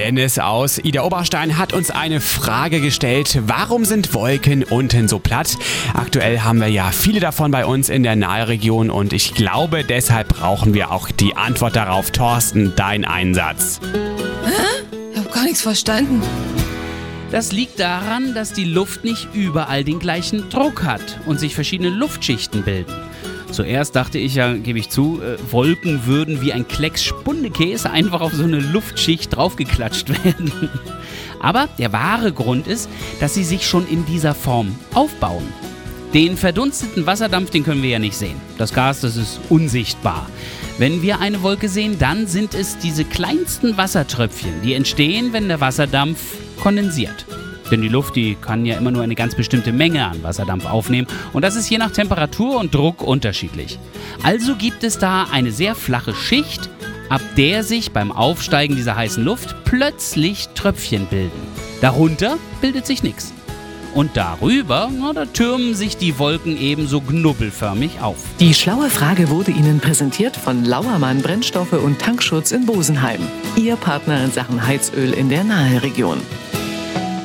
Dennis aus Idar-Oberstein hat uns eine Frage gestellt. Warum sind Wolken unten so platt? Aktuell haben wir ja viele davon bei uns in der Nahregion und ich glaube, deshalb brauchen wir auch die Antwort darauf. Thorsten, dein Einsatz. Ich habe gar nichts verstanden. Das liegt daran, dass die Luft nicht überall den gleichen Druck hat und sich verschiedene Luftschichten bilden. Zuerst dachte ich ja, gebe ich zu, Wolken würden wie ein Klecks Spundekäse einfach auf so eine Luftschicht draufgeklatscht werden. Aber der wahre Grund ist, dass sie sich schon in dieser Form aufbauen. Den verdunsteten Wasserdampf, den können wir ja nicht sehen. Das Gas, das ist unsichtbar. Wenn wir eine Wolke sehen, dann sind es diese kleinsten Wassertröpfchen, die entstehen, wenn der Wasserdampf kondensiert. Denn die Luft, die kann ja immer nur eine ganz bestimmte Menge an Wasserdampf aufnehmen und das ist je nach Temperatur und Druck unterschiedlich. Also gibt es da eine sehr flache Schicht, ab der sich beim Aufsteigen dieser heißen Luft plötzlich Tröpfchen bilden. Darunter bildet sich nichts. Und darüber, da türmen sich die Wolken ebenso knubbelförmig auf. Die schlaue Frage wurde Ihnen präsentiert von Lauermann Brennstoffe und Tankschutz in Bosenheim. Ihr Partner in Sachen Heizöl in der Nahregion.